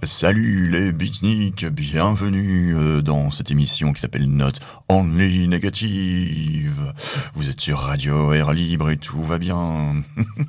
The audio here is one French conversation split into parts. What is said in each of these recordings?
Salut les beatniks, bienvenue dans cette émission qui s'appelle Not Only Negative. Vous êtes sur Radio Air Libre et tout va bien.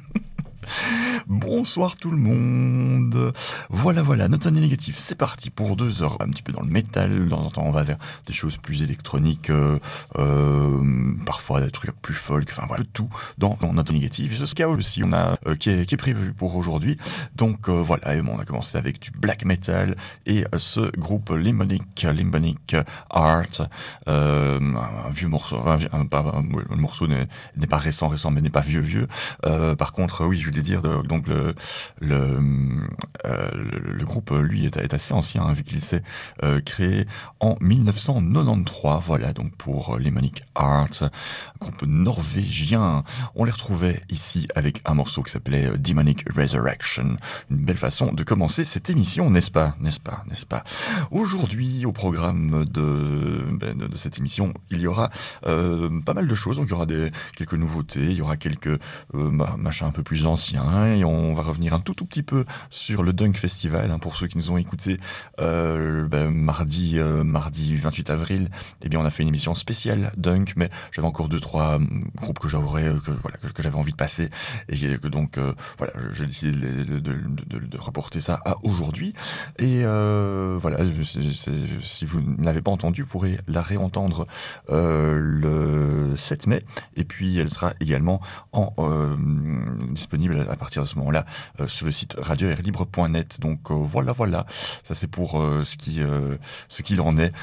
Bonsoir tout le monde. Voilà, Not Only Negative, c'est parti pour 2 heures, un petit peu dans le métal, de temps en temps on va vers des choses plus électroniques, parfois des trucs plus folk, enfin voilà, tout dans Not Only Negative. Et ce ska aussi, on a qui est prévu pour aujourd'hui. Donc voilà, et bon, on a commencé avec du black metal et ce groupe Limonic Art, un vieux morceau, le morceau n'est pas récent, mais n'est pas vieux. Par contre, oui, je voulais dire, donc le groupe, lui, est assez ancien, hein, vu qu'il s'est créé en 1993. Voilà, donc pour Limonic Art, un groupe norvégien. On les retrouvait ici avec un morceau qui s'appelait Demonic Resurrection. Une belle façon de commencer cette émission, n'est-ce pas? Aujourd'hui, au programme de cette émission, il y aura pas mal de choses. Donc, il y aura quelques nouveautés, il y aura quelques machins un peu plus anciens, et on va revenir un tout petit peu sur le Dunk Festival, hein, pour ceux qui nous ont écoutés mardi 28 avril. Eh bien, on a fait une émission spéciale Dunk, mais j'avais encore 2-3 groupes que j'avais envie de passer, et que donc voilà, j'ai décidé de reporter ça à aujourd'hui. Et voilà, si vous ne l'avez pas entendu, vous pourrez la réentendre le 7 mai, et puis elle sera également disponible à partir de ce moment-là sur le site radioairlibre.net. Donc voilà, ça c'est pour ce qu'il en est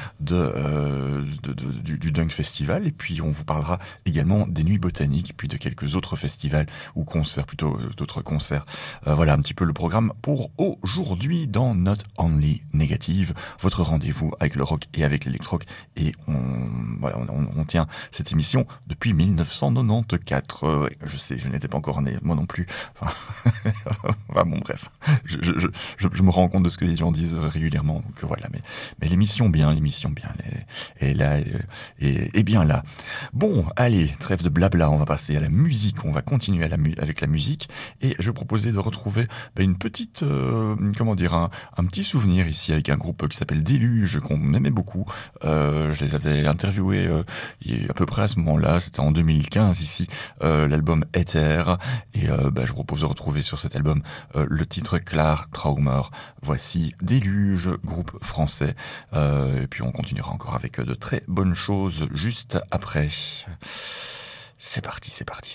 du Dunk Festival. Et puis on vous parlera également des Nuits Botaniques, puis de quelques autres festivals ou concerts, plutôt d'autres concerts. Voilà un petit peu le programme pour aujourd'hui dans Not Only Negative, votre rendez-vous avec le rock et avec l'électro-rock. Et on tient cette émission depuis 1994. Je sais, je n'étais pas encore né, moi non plus. Enfin, bon, bref, je me rends compte de ce que les gens disent régulièrement. Donc voilà, mais l'émission bien, est là, et bien là. Bon, allez, trêve de blabla, on va passer à la musique. On va continuer avec la musique, et je proposais de retrouver une petite, un petit souvenir ici avec un groupe qui s'appelle Déluge, qu'on aimait beaucoup. Je les avais interviewés à peu près à ce moment-là, c'était en 2015 ici, l'album Ether, et je vous propose de retrouver sur cet album le titre Klar Traumer. Voici Déluge, groupe français, et puis on continuera encore avec de très bonnes choses juste après. C'est parti.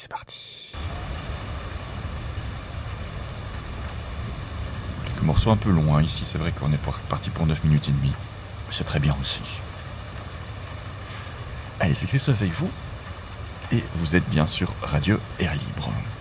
Quelques morceaux un peu longs, hein. Ici c'est vrai qu'on est parti pour 9 minutes et demie, mais c'est très bien aussi. Allez, c'est Christophe avec vous, et vous êtes bien sur Radio Air Libre.